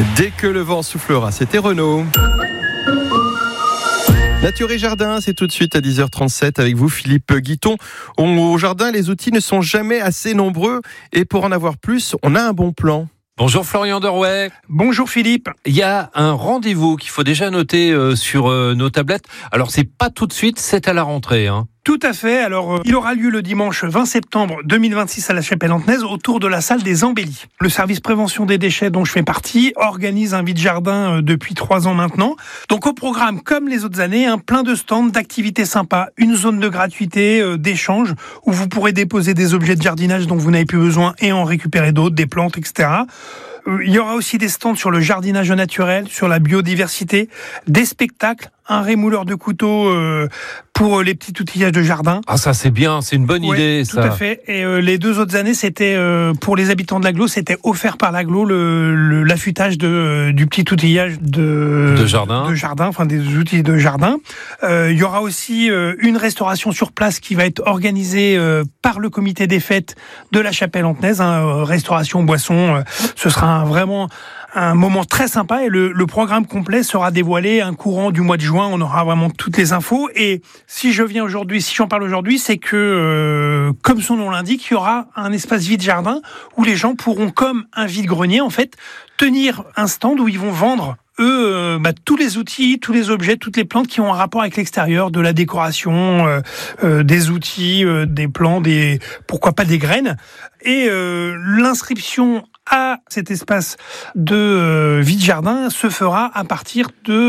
Dès que le vent soufflera, c'était Renaud. Nature et Jardin, c'est tout de suite à 10h37 avec vous Philippe Guiton. Au jardin, les outils ne sont jamais assez nombreux et pour en avoir plus, on a un bon plan. Bonjour Florian Derouet. Bonjour Philippe. Il y a un rendez-vous qu'il faut déjà noter sur nos tablettes. Alors c'est pas tout de suite, c'est à la rentrée. Tout à fait. Alors, il aura lieu le dimanche 20 septembre 2026 à la Chapelle-Antenaise autour de la salle des Embellis. Le service prévention des déchets dont je fais partie organise un vide-jardin depuis 3 ans maintenant. Donc au programme, comme les autres années, plein de stands, d'activités sympas, une zone de gratuité, d'échange où vous pourrez déposer des objets de jardinage dont vous n'avez plus besoin et en récupérer d'autres, des plantes, etc. Il y aura aussi des stands sur le jardinage naturel, sur la biodiversité, des spectacles, un rémouleur de couteaux pour les petits outillages de jardin. Ah ça c'est bien, c'est une bonne idée ça. Tout à fait. Et les 2 autres années, c'était pour les habitants de l'Aglo, c'était offert par l'Aglo l'affûtage du petit outillage de jardin, enfin des outils de jardin. Il y aura aussi une restauration sur place qui va être organisée par le comité des fêtes de la Chapelle-Antenaise, restauration, boisson. Ce sera vraiment un moment très sympa et le programme complet sera dévoilé courant du mois de juin. On aura vraiment toutes les infos. Et si j'en parle aujourd'hui, c'est que, comme son nom l'indique, il y aura un espace vide-jardin où les gens pourront, comme un vide-grenier, en fait, tenir un stand où ils vont vendre tous les outils, tous les objets, toutes les plantes qui ont un rapport avec l'extérieur, de la décoration, des outils, des plants, pourquoi pas des graines. Et l'inscription à cet espace de vide-jardin se fera à partir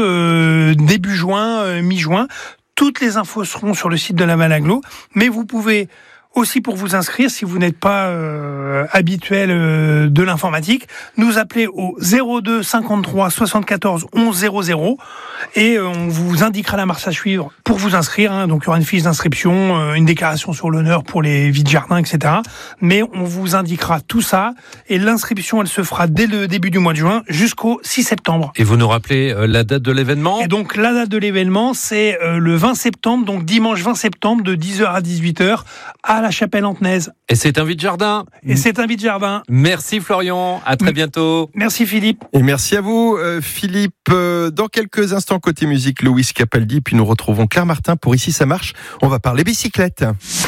de début juin, mi-juin. Toutes les infos seront sur le site de la Malaglo, mais vous pouvez aussi, pour vous inscrire, si vous n'êtes pas habituel de l'informatique, nous appeler au 02 53 74 11 00 et on vous indiquera la marche à suivre pour vous inscrire. Donc il y aura une fiche d'inscription, une déclaration sur l'honneur pour les vides-jardins, etc. Mais on vous indiquera tout ça et l'inscription, elle se fera dès le début du mois de juin jusqu'au 6 septembre. Et vous nous rappelez la date de l'événement ? Et donc la date de l'événement, c'est le 20 septembre, donc dimanche 20 septembre de 10h à 18h à la Chapelle-Antenaise. Et c'est un vide-jardin. Merci Florian, à très bientôt. Merci Philippe. Et merci à vous Philippe. Dans quelques instants, côté musique, Louis Capaldi, puis nous retrouvons Claire Martin pour Ici ça marche. On va parler bicyclette.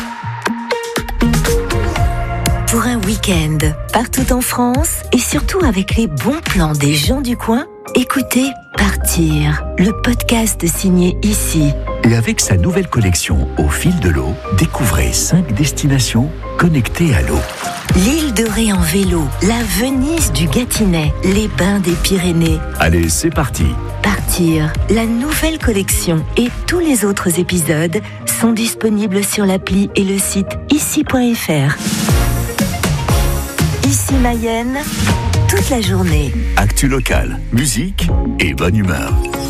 Pour un week-end, partout en France et surtout avec les bons plans des gens du coin, écoutez Partir, le podcast signé Ici. Et avec sa nouvelle collection Au fil de l'eau, découvrez 5 destinations connectées à l'eau. L'île de Ré en vélo, la Venise du Gâtinais, les bains des Pyrénées. Allez, c'est parti. Partir, la nouvelle collection et tous les autres épisodes sont disponibles sur l'appli et le site ici.fr. Ici Mayenne, toute la journée. Actu locale, musique et bonne humeur.